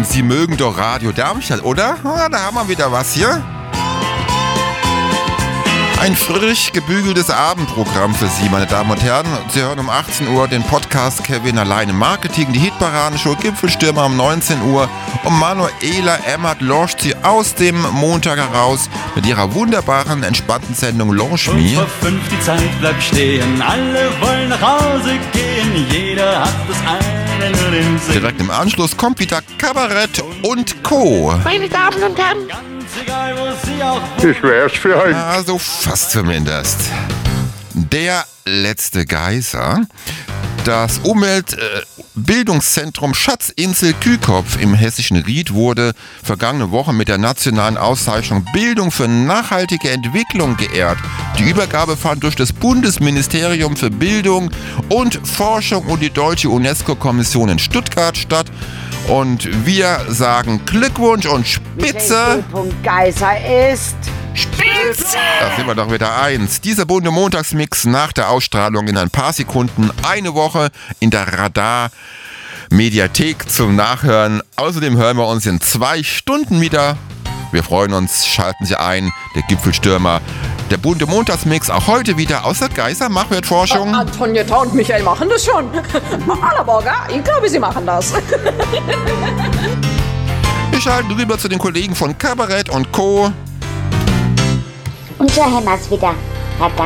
Sie mögen doch Radio Darmstadt, oder? Da haben wir wieder was hier. Ein frisch gebügeltes Abendprogramm für Sie, meine Damen und Herren. Sie hören um 18 Uhr den Podcast Kevin allein im Marketing, die Hitparadenshow Gipfelstürmer um 19 Uhr. Und Manuela Emmert lauscht Sie aus dem Montag heraus mit ihrer wunderbaren, entspannten Sendung Launch Me. Vor 5 die Zeit bleibt stehen, alle wollen nach Hause gehen, jeder hat das eine nur im Sinn. Direkt im Anschluss kommt wieder Kabarett und Co. Meine Damen und Herren, Egal, wo sie auch Ich wär's für ein. Also fast zumindest. Der letzte Geiser. Das Umweltbildungszentrum Schatzinsel Kühlkopf im hessischen Ried wurde vergangene Woche mit der nationalen Auszeichnung Bildung für nachhaltige Entwicklung geehrt. Die Übergabe fand durch das Bundesministerium für Bildung und Forschung und die Deutsche UNESCO-Kommission in Stuttgart statt. Und wir sagen Glückwunsch und Spitze. Geiser ist Spitze! Da sind wir doch wieder eins. Dieser bunte Montagsmix nach der Ausstrahlung in ein paar Sekunden, eine Woche in der Radar-Mediathek zum Nachhören. Außerdem hören wir uns in 2 Stunden wieder. Wir freuen uns, schalten Sie ein, der Gipfelstürmer. Der bunte Montagsmix auch heute wieder aus der Geiser-Machwertforschung. Antonietta und Michael machen das schon. Allerborger, ich glaube, sie machen das. Wir schalten rüber zu den Kollegen von Kabarett und Co. Und so haben wir's wieder, Herr Geiser.